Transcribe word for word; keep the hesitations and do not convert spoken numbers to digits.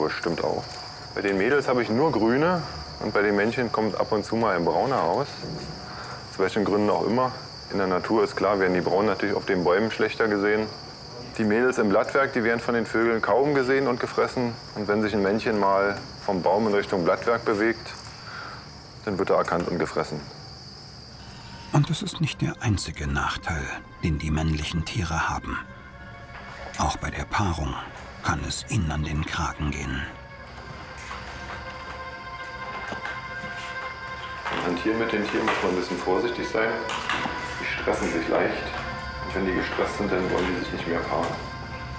Das stimmt auch. Bei den Mädels habe ich nur grüne und bei den Männchen kommt ab und zu mal ein brauner raus. Aus welchen Gründen auch immer. In der Natur ist klar, werden die Braunen natürlich auf den Bäumen schlechter gesehen. Die Mädels im Blattwerk, die werden von den Vögeln kaum gesehen und gefressen. Und wenn sich ein Männchen mal vom Baum in Richtung Blattwerk bewegt, dann wird er erkannt und gefressen. Und es ist nicht der einzige Nachteil, den die männlichen Tiere haben. Auch bei der Paarung kann es ihnen an den Kragen gehen. Beim Hantieren mit den Tieren muss man ein bisschen vorsichtig sein. Die stressen sich leicht. Und wenn die gestresst sind, dann wollen die sich nicht mehr paaren.